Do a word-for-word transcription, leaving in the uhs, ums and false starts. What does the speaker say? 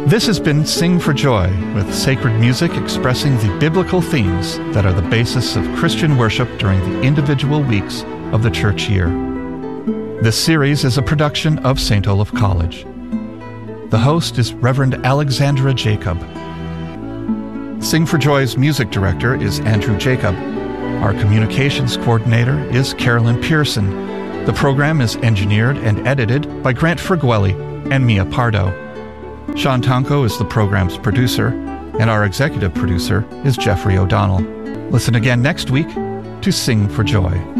This has been Sing for Joy, with sacred music expressing the biblical themes that are the basis of Christian worship during the individual weeks of the church year. This series is a production of Saint Olaf College. The host is Reverend Alexandra Jacob. Sing for Joy's music director is Andrew Jacob. Our communications coordinator is Carolyn Pearson. The program is engineered and edited by Grant Fergueli and Mia Pardo. Sean Tonko is the program's producer, and our executive producer is Jeffrey O'Donnell. Listen again next week to Sing for Joy.